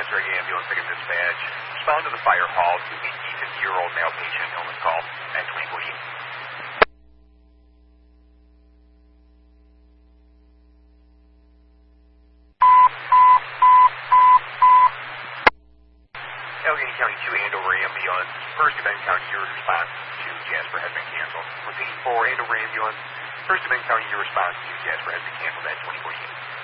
Desiree Ambulance, second dispatch. Respond to the fire hall to meet the 50-year-old male patient illness call at 2040. Allegheny County 2 Andover Ambulance. First event county, your response to Jasper has been canceled. Repeat for Andover Ambulance. First event county, your response to Jasper has been canceled at 2048.